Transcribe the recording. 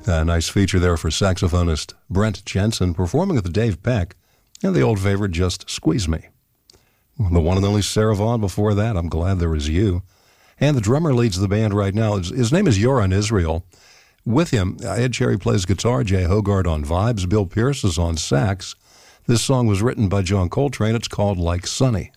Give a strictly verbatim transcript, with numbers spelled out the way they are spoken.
A nice feature there for saxophonist Brent Jensen performing with Dave Peck and the old favorite Just Squeeze Me. The one and only Sarah Vaughan before that, I'm Glad There Was You. And the drummer leads the band right now. His, his name is Yoran Israel. With him, Ed Cherry plays guitar, Jay Hogarth on vibes, Bill Pierce is on sax. This song was written by John Coltrane. It's called Like Sunny.